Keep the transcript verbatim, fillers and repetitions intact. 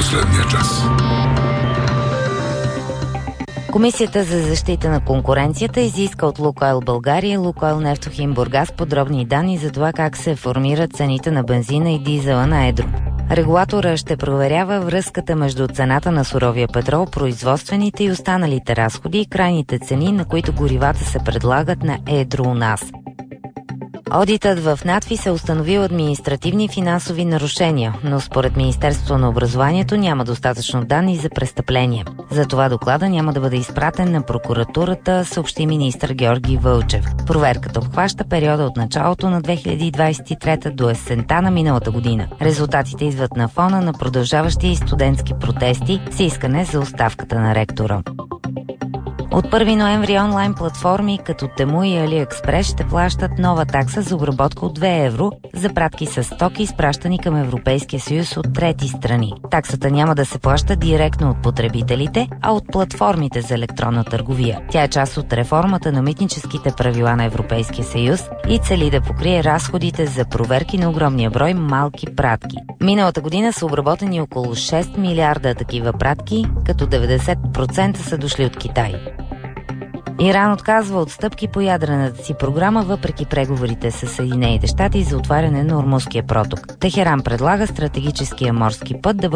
последния час. Комисията за защита на конкуренцията изиска от Лукойл България и Лукойл Нефтохим Бургас подробни данни за това как се формират цените на бензина и дизела на едро. Регулатора ще проверява връзката между цената на суровия петрол, производствените и останалите разходи и крайните цени, на които горивата се предлагат на едро у нас. Одитът в надфис е установил административни и финансови нарушения, но според Министерството на образованието няма достатъчно данни за престъпления. Затова доклада няма да бъде изпратен на прокуратурата, съобщи министър Георги Вълчев. Проверката обхваща периода от началото на две хиляди двадесет и трета до есента на миналата година. Резултатите идват на фона на продължаващи и студентски протести с искане за оставката на ректора. От първи ноември онлайн платформи като Тему и Алиекспрес ще плащат нова такса за обработка от две евро за пратки с стоки, изпращани към Европейския съюз от трети страни. Таксата няма да се плаща директно от потребителите, а от платформите за електронна търговия. Тя е част от реформата на митническите правила на Европейския съюз и цели да покрие разходите за проверки на огромния брой малки пратки. Миналата година са обработени около шест милиарда такива пратки, като деветдесет процента са дошли от Китай. Иран отказва отстъпки по ядрената си програма, въпреки преговорите с Съединените щати за отваряне на Ормузския проток. Техеран предлага стратегическия морски път да бъде